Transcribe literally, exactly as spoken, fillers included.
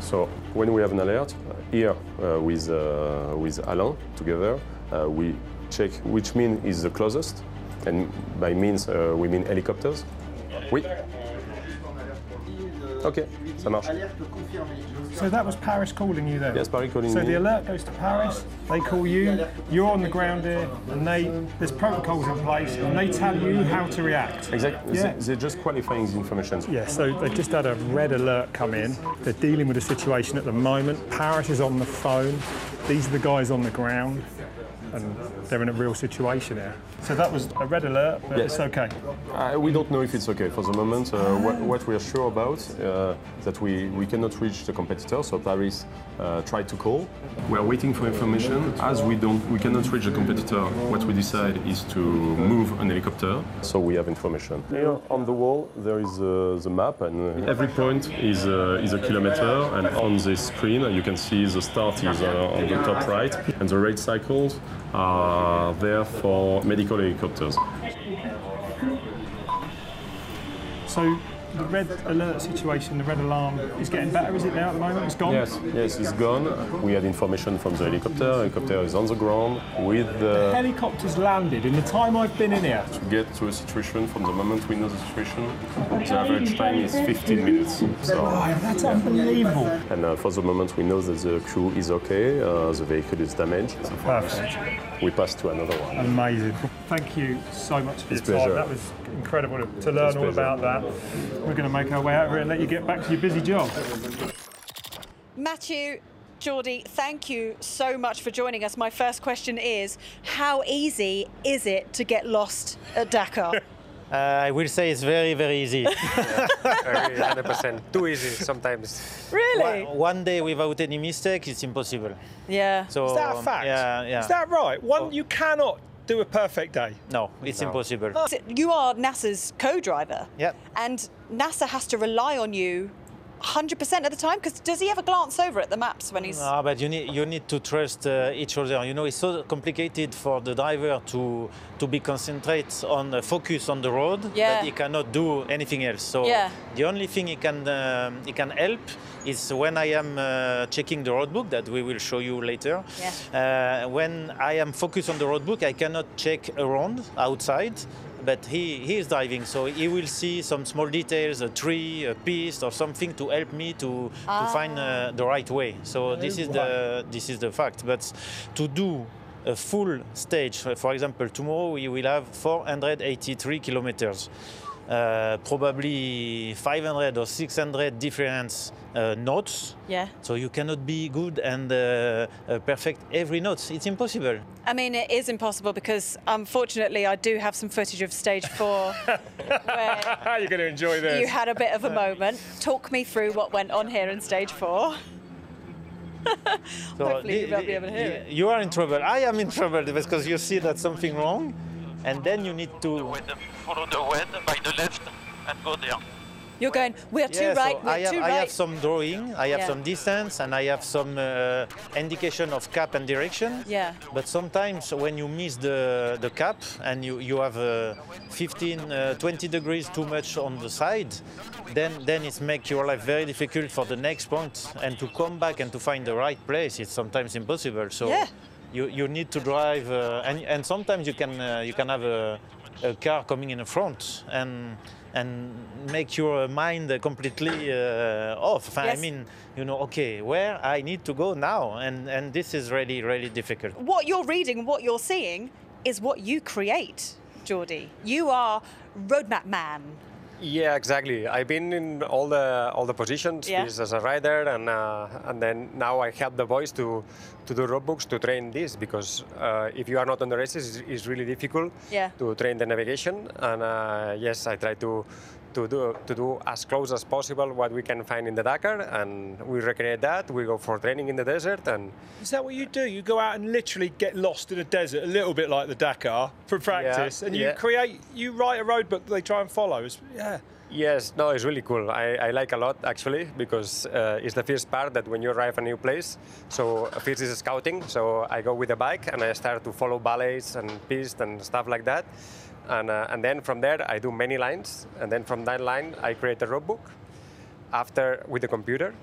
So when we have an alert, uh, here uh, with, uh, with Alain together, uh, we check which mean is the closest. And by means, uh, we mean helicopters. Oui. Okay, ça marche. So that was Paris calling you then? Yes, Paris calling so me. So the alert goes to Paris, they call you, you're on the ground here, and they there's protocols in place, and they tell you how to react. Exactly. Yeah. They're just qualifying the information. Yeah, so they've just had a red alert come in. They're dealing with a situation at the moment. Paris is on the phone. These are the guys on the ground, and they're in a real situation here. So that was a red alert, but yes. It's okay. Uh, we don't know if it's okay for the moment. Uh, what, what we are sure about uh, that we, we cannot reach the competitor. So Paris uh, tried to call. We are waiting for information. As we don't, we cannot reach the competitor. What we decide is to move an helicopter. So we have information. Here on the wall there is uh, the map, and uh, every point is uh, is a kilometer. And on this screen you can see the start is uh, on the top right, and the rate cycles are there for medical helicopters. So the red alert situation, the red alarm, is getting better, is it now at the moment? It's gone? Yes, yes, it's gone. We had information from the helicopter. The helicopter is on the ground with the... The helicopter's landed. In the time I've been in here, To get to a situation, from the moment we know the situation, the average time is fifteen minutes. So, oh, that's unbelievable. And uh, for the moment we know that the crew is okay, uh, the vehicle is damaged. So for us, Perfect. we pass to another one. Amazing. Thank you so much for It's your time. pleasure. That was incredible to, to learn It's all pleasure. about that. We're going to make our way out of here and let you get back to your busy job. Matthew, Jordi, thank you so much for joining us. My first question is, how easy is it to get lost at Dakar? Uh, I will say it's very, very easy. Yeah, one hundred percent. Too easy sometimes. Really? One, one day without any mistake, it's impossible. Yeah. So, Is that a fact? Yeah, yeah. Is that right? One, Oh. you cannot do a perfect day. No, it's No. impossible. So you are NASA's co-driver. Yep. And NASA has to rely on you one hundred percent of the time? Because does he ever glance over at the maps when he's... No, but you need you need to trust uh, each other. You know, it's so complicated for the driver to to be concentrate on uh, focus on the road Yeah. that he cannot do anything else. So Yeah. the only thing he can um, he can help is when I am uh, checking the road book that we will show you later. Yeah. Uh, when I am focused on the road book, I cannot check around outside. But he, he is driving, so he will see some small details, a tree, a piste, or something to help me to, Ah. to find uh, the right way. So this is the this is the fact. But to do a full stage, for example, tomorrow we will have four hundred eighty-three kilometers. Uh, probably five hundred or six hundred different uh, notes. Yeah. So you cannot be good and uh, uh, perfect every note. It's impossible. I mean, it is impossible because, unfortunately, I do have some footage of stage four where You're going to enjoy this. you had a bit of a moment. Talk me through what went on here in stage four. So Hopefully you the- won't be able to hear the- it. You are in trouble. I am in trouble because you see that something wrong, and then you need to. Follow the wind by the left and go there. You're going, we're too Yeah, so right, we're I have, too I right. have some drawing, I have Yeah. some distance, and I have some uh, indication of cap and direction. Yeah. But sometimes when you miss the, the cap and you, you have uh, fifteen, uh, twenty degrees too much on the side, then, then it makes your life very difficult for the next point. And to come back and to find the right place, it's sometimes impossible. So Yeah. you, you need to drive, uh, and, and sometimes you can, uh, you can have a, a car coming in the front and and make your mind completely uh, off. I Yes. mean, you know, okay, where I need to go now, and and this is really, really difficult. What you're reading, what you're seeing, is what you create, Jordi. You are roadmap man. Yeah, exactly. I've been in all the all the positions Yeah. as a rider, and uh, and then now I help the boys to to do roadbooks to train this, because uh, if you are not on the races, it's, it's really difficult Yeah. to train the navigation. And uh, yes, I try to to do to do as close as possible what we can find in the Dakar, and we recreate that. We go for training in the desert, and Is that what you do? You go out and literally get lost in a desert, a little bit like the Dakar, for practice, and you yeah. create, you write a road book that they try and follow. It's, yeah. yes, no, it's really cool. I, I like a lot, actually, because uh, it's the first part that when you arrive a new place, so first is scouting, so I go with a bike and I start to follow valleys and pistes and stuff like that. And, uh, and then from there, I do many lines, and then from that line, I create a road book after with the computer.